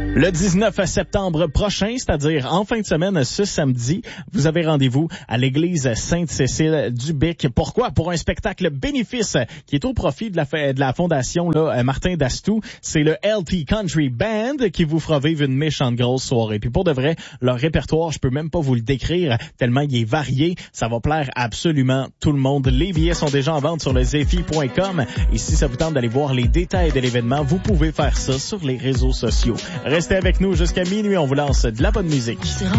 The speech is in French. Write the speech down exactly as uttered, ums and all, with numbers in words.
Le dix-neuf septembre prochain, c'est-à-dire en fin de semaine, ce samedi, vous avez rendez-vous à l'église Sainte-Cécile du Bic. Pourquoi? Pour un spectacle bénéfice qui est au profit de la, de la fondation là, Martin Dastou. C'est le L T Country Band qui vous fera vivre une méchante grosse soirée. Puis pour de vrai, leur répertoire, je peux même pas vous le décrire tellement il est varié. Ça va plaire à absolument tout le monde. Les billets sont déjà en vente sur le zephy point com. Et si ça vous tente d'aller voir les détails de l'événement, vous pouvez faire ça sur les réseaux sociaux. Restez avec nous jusqu'à minuit, on vous lance de la bonne musique.